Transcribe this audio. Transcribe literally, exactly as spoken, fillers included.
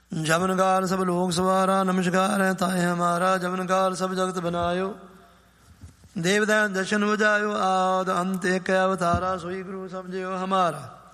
जबन काल सब लोक सवारा, नमस्कार है ताए हमारा। जबन काल सब जगत बनायो, देवदैन दर्शन बजायो। आद अंत एक अवतारा, सोई गुरु सब जियो हमारा।